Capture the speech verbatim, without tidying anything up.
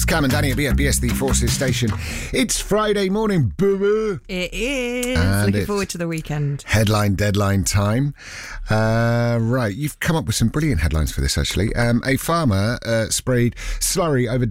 Cam and Danny at B N B S, the Forces station. It's Friday morning, boo-boo. It is. And Looking it's forward to the weekend. Headline deadline time. Uh, right, you've come up with some brilliant headlines for this, actually. Um, a farmer uh, sprayed slurry over